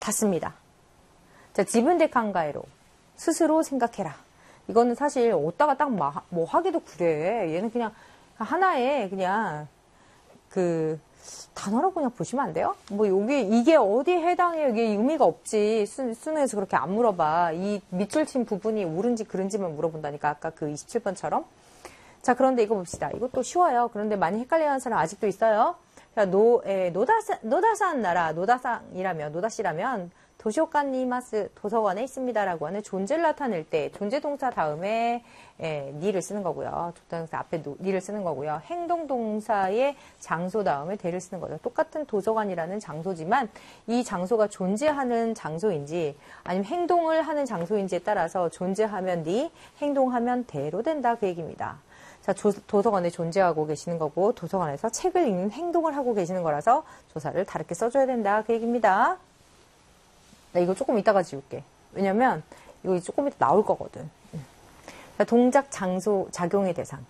닿습니다. 자, 지분대칸가에로 스스로 생각해라. 이거는 사실 어디다가 딱 뭐 하기도 그래. 얘는 그냥 하나의 그냥 그 단어로 그냥 보시면 안 돼요? 뭐 이게 어디에 해당해요? 이게 의미가 없지. 수능에서 그렇게 안 물어봐. 이 밑줄 친 부분이 옳은지 그른지만 물어본다니까. 아까 그 27번처럼. 자, 그런데 이거 봅시다. 이것도 쉬워요. 그런데 많이 헷갈려하는 사람 아직도 있어요. 자, 노다산 나라, 노다시라면 도쇼칸니마스, 도서관에 있습니다라고 하는 존재를 나타낼 때 존재 동사 다음에 니를 쓰는 거고요. 조동사 앞에 니를 쓰는 거고요. 행동 동사의 장소 다음에 대를 쓰는 거죠. 똑같은 도서관이라는 장소지만 이 장소가 존재하는 장소인지 아니면 행동을 하는 장소인지에 따라서 존재하면 니, 행동하면 대로 된다 그 얘기입니다. 자, 도서관에 존재하고 계시는 거고 도서관에서 책을 읽는 행동을 하고 계시는 거라서 조사를 다르게 써줘야 된다 그 얘기입니다. 나 이거 조금 이따가 지울게. 왜냐면 이거 조금 이따 나올 거거든. 자, 동작, 장소, 작용의 대상.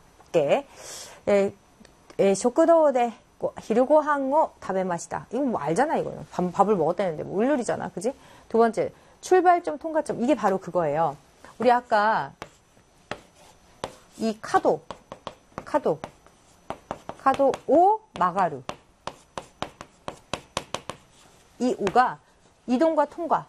쇼크도데 히르고항오 다베마시다. 이거 뭐 알잖아 이거는. 밥을 먹었다는데 뭐 을룰이잖아. 그지? 두 번째, 출발점, 통과점. 이게 바로 그거예요. 우리 아까 이 카도 오 마가루. 이 오가 이동과 통과.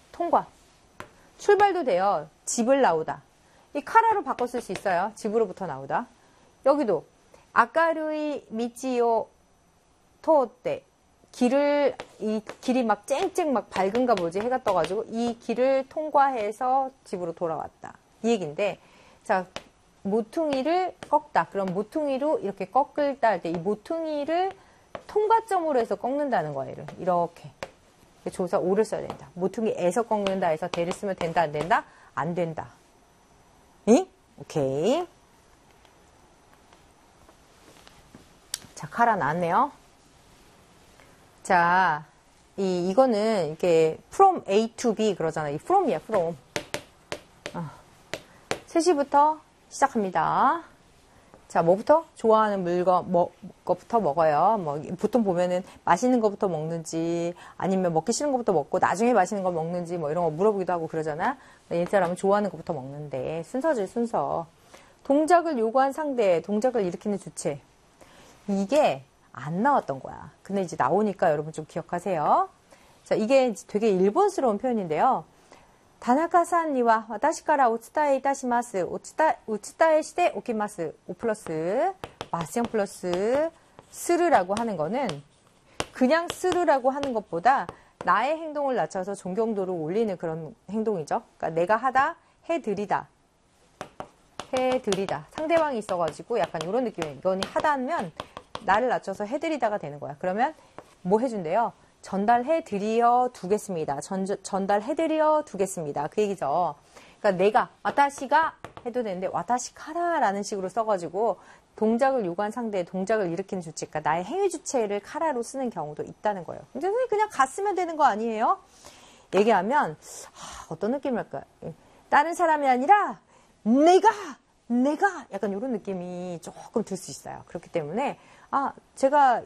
출발도 돼요. 집을 나오다. 이 카라로 바꿔 쓸 수 있어요. 집으로부터 나오다. 여기도 아까루이 미치요 토때 이 길이 막 쨍쨍 막 밝은가 보지. 해가 떠가지고 이 길을 통과해서 집으로 돌아왔다. 이 얘기인데, 자, 모퉁이를 꺾다. 그럼 모퉁이로 이렇게 꺾을다 할 때 이 모퉁이를 통과점으로 해서 꺾는다는 거예요. 이렇게. 조사 5를 써야 된다. 모퉁이에서 꺾는다 해서 대를 쓰면 된다, 안 된다? 안 된다. 응? 오케이. 자, 카라 나왔네요. 자, 이거는 이게 from A to B 그러잖아요. 이 from이야, from. 3시부터 시작합니다. 자, 뭐부터? 좋아하는 물건, 거부터 먹어요. 보통 보면은 맛있는 거부터 먹는지, 아니면 먹기 싫은 거부터 먹고, 나중에 맛있는 거 먹는지, 뭐 이런 거 물어보기도 하고 그러잖아. 이 사람은 좋아하는 거부터 먹는데, 순서지, 순서. 동작을 요구한 상대, 동작을 일으키는 주체. 이게 안 나왔던 거야. 근데 이제 나오니까 여러분 좀 기억하세요. 자, 이게 되게 일본스러운 표현인데요. 다나카산니와 와타시카라 오츠타에 이타시마스. 오츠타에 시대 오키마스. 오 플러스 마스형 플러스 스르라고 하는 거는 그냥 스르라고 하는 것보다 나의 행동을 낮춰서 존경도를 올리는 그런 행동이죠. 그러니까 내가 하다, 해드리다. 상대방이 있어가지고 약간 이런 느낌이에요. 이거는 하다 하면 나를 낮춰서 해드리다가 되는 거야. 그러면 뭐 해준대요? 전달해드려 두겠습니다. 전달해드려 두겠습니다. 그 얘기죠. 그러니까 내가, 와타시가 해도 되는데, 와타시카라라는 식으로 써가지고, 동작을 요구한 상대의 동작을 일으키는 주체, 그러니까 나의 행위 주체를 카라로 쓰는 경우도 있다는 거예요. 근데 선생님 그냥 갔으면 되는 거 아니에요? 얘기하면, 어떤 느낌일까요? 다른 사람이 아니라, 내가! 약간 이런 느낌이 조금 들 수 있어요. 그렇기 때문에, 제가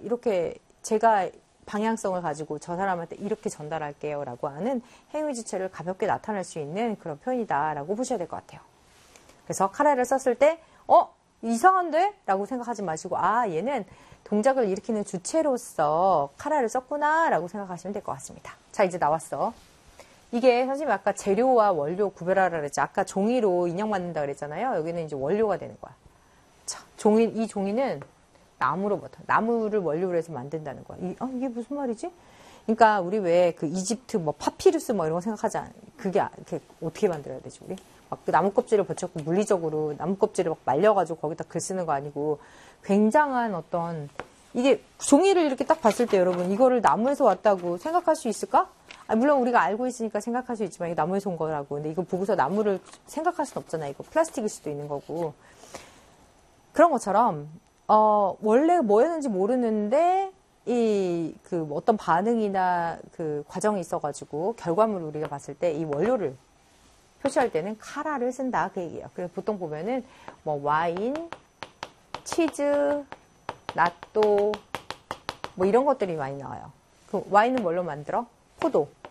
방향성을 가지고 저 사람한테 이렇게 전달할게요 라고 하는 행위 주체를 가볍게 나타낼 수 있는 그런 표현이다 라고 보셔야 될 것 같아요. 그래서 카라를 썼을 때 이상한데? 라고 생각하지 마시고 얘는 동작을 일으키는 주체로서 카라를 썼구나 라고 생각하시면 될 것 같습니다. 자, 이제 나왔어. 이게 선생님이 아까 재료와 원료 구별하라 그랬죠. 아까 종이로 인형 만든다 그랬잖아요. 여기는 이제 원료가 되는 거야. 자, 이 종이는 나무를 원료로 해서 만든다는 거야. 이게 무슨 말이지? 그러니까 우리 왜 그 이집트 파피루스 이런 거 생각하지 그게 이렇게 어떻게 만들어야 되지 우리? 막 그 나무 껍질을 붙였고 물리적으로 나무 껍질을 막 말려가지고 거기다 글 쓰는 거 아니고 굉장한 어떤 이게 종이를 이렇게 딱 봤을 때 여러분 이거를 나무에서 왔다고 생각할 수 있을까? 물론 우리가 알고 있으니까 생각할 수 있지만 이게 나무에서 온 거라고. 근데 이거 보고서 나무를 생각할 수는 없잖아. 이거 플라스틱일 수도 있는 거고. 그런 것처럼 원래 뭐였는지 모르는데, 어떤 반응이나 그 과정이 있어가지고, 결과물을 우리가 봤을 때 이 원료를 표시할 때는 카라를 쓴다. 그 얘기예요. 그래서 보통 보면은, 와인, 치즈, 낫또, 이런 것들이 많이 나와요. 그 와인은 뭘로 만들어? 포도.